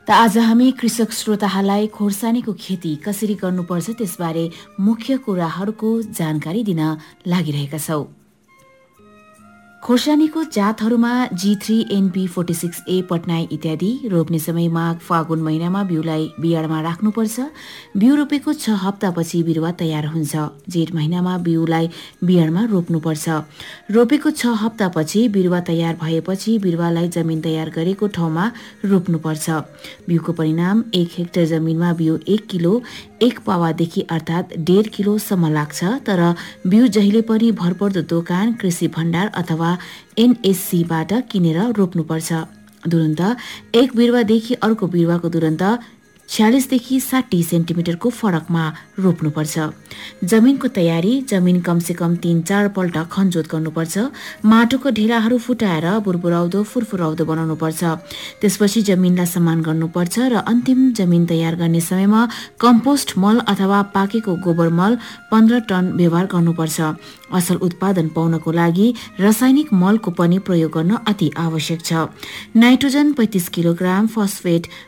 त आज हामी कृषक श्रोताहरूलाई खोर्सानीको खेती कसरी गर्नुपर्छ त्यसबारे मुख्य कुराहरूको जानकारी दिन लागिरहेका छौं। खोर्सानीको जातहरूमा G3, NP 46A, पटनाई इत्यादि। रोप्ने समय माघ फागुन महिनामा बिउलाई बियाडमा राख्नुपर्छ। बिउ रोपेको 6 हप्तापछि बिरुवा तयार हुन्छ। जेठ महिनामा बिउलाई बियाडमा रोप्नुपर्छ। रोपेको 6 हप्तापछि बिरुवा तयार भएपछि बिरुवालाई जमिन तयार गरेको ठाउँमा रोप्नुपर्छ। बिउको परिणाम 1 हेक्टर जमिनमा बिउ 1 किलो 1 पावादेखि अर्थात् 1.5 किलोसम्म लाग्छ। तर बिउ जहिले पनि भरपर्दो दोकान, कृषि भण्डार अथवा NSCबाट किनेर रोप्नुपर्छ। दुरन्त एक बिरुवादेखि अर्को बिरुवाको दुरन्त 46 देखि 60 सेन्टिमिटरको फरकमा रोप्नुपर्छ। जमिनको तयारी: जमिन कमसे कम 3-4 पल्ट खनजोत गर्नुपर्छ। माटोको ढेलाहरू फुटाएर बुरबुराउँदो फुरफुराउँदो बनाउनुपर्छ। त्यसपछि जमिनलाई समान गर्नुपर्छ र अन्तिम जमिन तयार गर्ने समयमा कम्पोस्ट मल अथवा पाकेको गोबर मल 15 टन व्यवहार गर्नुपर्छ। असल उत्पादन पाउनको लागि रासायनिक मलको पनि प्रयोग गर्न अति आवश्यक छ। Nitrogen 35 kilogram, phosphate